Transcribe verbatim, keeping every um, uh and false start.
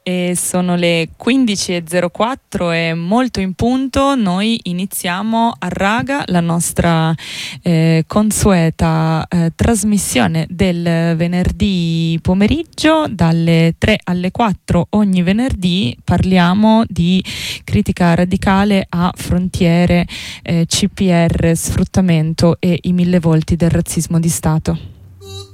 E sono le quindici e zero quattro e molto in punto noi iniziamo a Raga la nostra eh, consueta eh, trasmissione del venerdì pomeriggio dalle tre alle quattro ogni venerdì. Parliamo di critica radicale a frontiere, eh, C P R, sfruttamento e i mille volti del razzismo di Stato.